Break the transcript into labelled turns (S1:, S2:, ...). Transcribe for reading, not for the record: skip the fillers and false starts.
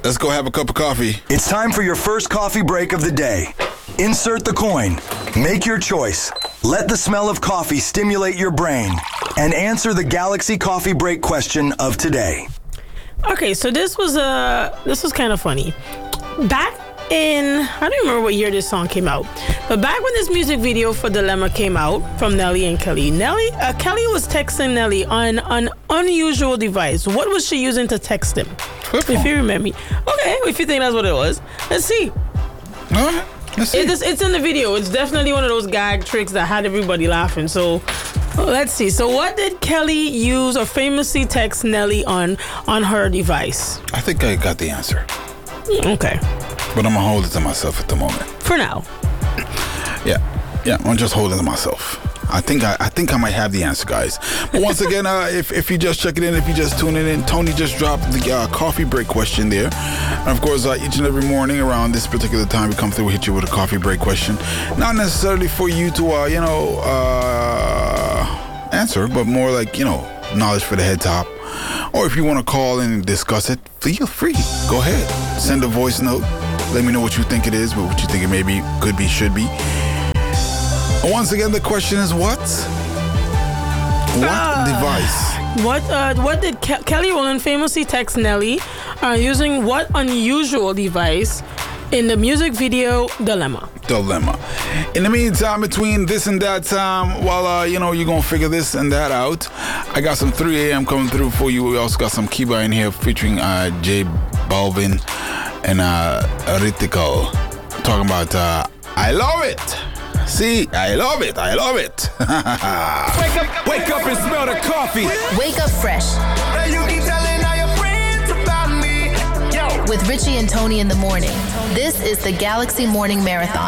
S1: Let's go have a cup of coffee.
S2: It's time for your first coffee break of the day. Insert the coin. Make your choice. Let the smell of coffee stimulate your brain. And answer the Galaxy Coffee Break question of today.
S3: Okay, so this was kind of funny. Back in, I don't remember what year this song came out, but back when this music video for Dilemma came out from Nelly and Kelly, Kelly was texting Nelly on an unusual device. What was she using to text him? If you remember. Okay, if you think that's what it was, let's see.
S1: Let's see.
S3: It's in the video. It's definitely one of those gag tricks that had everybody laughing. So let's see. So what did Kelly use or famously text Nelly on her device?
S1: I think I got the answer.
S3: Okay.
S1: But I'm going to hold it to myself at the moment.
S3: For now.
S1: Yeah, I'm just holding it to myself. I think I might have the answer, guys. But once again, if you just checking in, if you just tuning in, Tony just dropped the coffee break question there. And of course, each and every morning around this particular time, we come through, we hit you with a coffee break question. Not necessarily for you to, answer, but more like, knowledge for the head top. Or if you want to call in and discuss it, feel free. Go ahead. Send a voice note. Let me know what you think it is, but what you think it may be, could be, should be. Once again, the question is what? What device?
S3: What did Kelly Rowland famously text Nelly using what unusual device in the music video Dilemma? In the meantime, between this and that time, while you're gonna figure this and that out, I got some 3 a.m. coming through for you. We also got some Kiba in here featuring J Balvin and Ritical talking about I love it. See, I love it.
S4: Wake up and smell the coffee.
S5: Wake up fresh.
S4: You keep telling all your friends about me.
S5: With Richie and Tony in the morning. This is the Galaxy Morning Marathon.